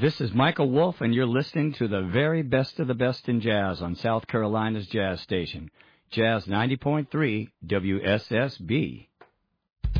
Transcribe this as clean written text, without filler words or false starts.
This is Michael Wolf, and you're listening to the very best of the best in jazz on South Carolina's jazz station, Jazz 90.3 WSSB.